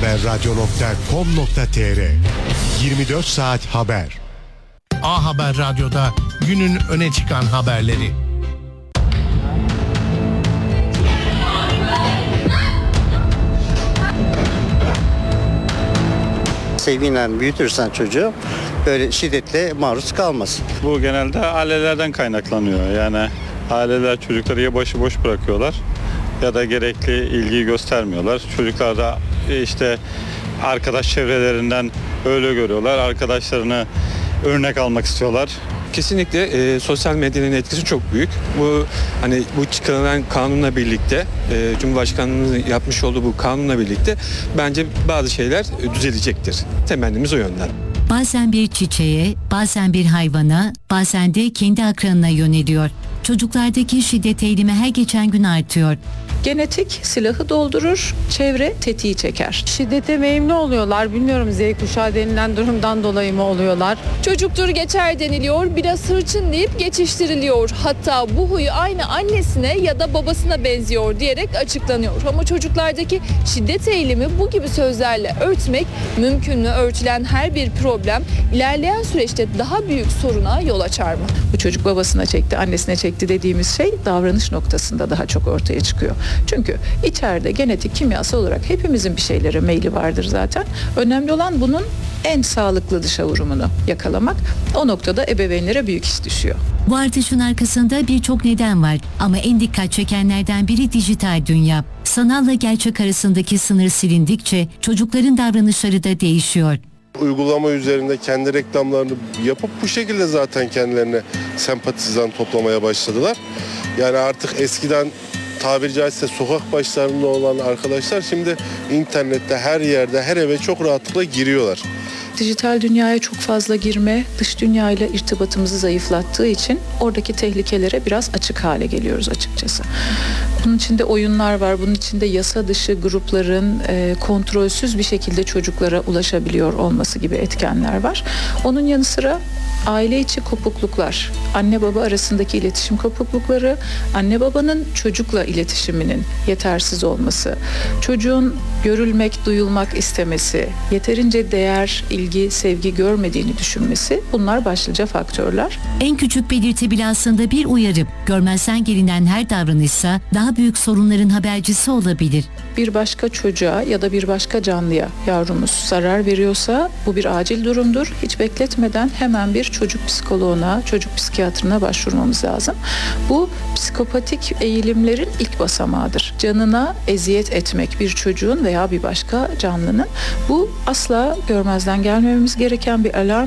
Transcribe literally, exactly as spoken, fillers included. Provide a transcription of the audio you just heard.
haberradyo nokta com nokta tr yirmi dört saat haber. A Haber Radyo'da günün öne çıkan haberleri. Sevgiyle büyütürsen çocuğu böyle şiddetle maruz kalmaz. Bu genelde ailelerden kaynaklanıyor. Yani aileler çocukları ya başıboş bırakıyorlar ya da gerekli ilgiyi göstermiyorlar. Çocuklar da işte arkadaş çevrelerinden öyle görüyorlar. Arkadaşlarını örnek almak istiyorlar. Kesinlikle e, sosyal medyanın etkisi çok büyük. Bu hani bu çıkarılan kanunla birlikte, e, Cumhurbaşkanlığı'nın yapmış olduğu bu kanunla birlikte bence bazı şeyler düzelecektir. Temennimiz o yönden. Bazen bir çiçeğe, bazen bir hayvana, bazen de kendi akranına yöneliyor. Çocuklardaki şiddet eğilimi her geçen gün artıyor. Genetik silahı doldurur, çevre tetiği çeker. Şiddete meyilli oluyorlar. Bilmiyorum, Z kuşağı denilen durumdan dolayı mı oluyorlar? Çocuktur geçer deniliyor, biraz hırçın deyip geçiştiriliyor. Hatta bu huyu aynı annesine ya da babasına benziyor diyerek açıklanıyor. Ama çocuklardaki şiddet eğilimi bu gibi sözlerle örtmek mümkün mü? Örtülen her bir problem ilerleyen süreçte daha büyük soruna yol açar mı? Bu çocuk babasına çekti, annesine çekti dediğimiz şey davranış noktasında daha çok ortaya çıkıyor. Çünkü içeride genetik, kimyasal olarak hepimizin bir şeylere meyli vardır zaten. Önemli olan bunun en sağlıklı dışa vurumunu yakalamak. O noktada ebeveynlere büyük iş düşüyor. Bu artışın arkasında birçok neden var ama en dikkat çekenlerden biri dijital dünya. Sanalla gerçek arasındaki sınır silindikçe çocukların davranışları da değişiyor. Uygulama üzerinde kendi reklamlarını yapıp bu şekilde zaten kendilerine sempatizan toplamaya başladılar. Yani artık eskiden tabiri caizse sokak başlarında olan arkadaşlar şimdi internette her yerde, her eve çok rahatlıkla giriyorlar. Dijital dünyaya çok fazla girme, dış dünyayla irtibatımızı zayıflattığı için oradaki tehlikelere biraz açık hale geliyoruz açıkçası. Bunun içinde oyunlar var, bunun içinde yasa dışı grupların e, kontrolsüz bir şekilde çocuklara ulaşabiliyor olması gibi etkenler var. Onun yanı sıra aile içi kopukluklar, anne baba arasındaki iletişim kopuklukları, anne babanın çocukla iletişiminin yetersiz olması, çocuğun görülmek, duyulmak istemesi, yeterince değer, ilgi, sevgi görmediğini düşünmesi, bunlar başlıca faktörler. En küçük belirti bile aslında bir uyarı. Görmezden gelinen her davranışsa daha büyük sorunların habercisi olabilir. Bir başka çocuğa ya da bir başka canlıya yavrumuz zarar veriyorsa bu bir acil durumdur. Hiç bekletmeden hemen bir çocuk psikoloğuna, çocuk psikiyatrına başvurmamız lazım. Bu psikopatik eğilimlerin ilk basamağıdır. Canına eziyet etmek bir çocuğun veya bir başka canlının, bu asla görmezden gelmememiz gereken bir alarm.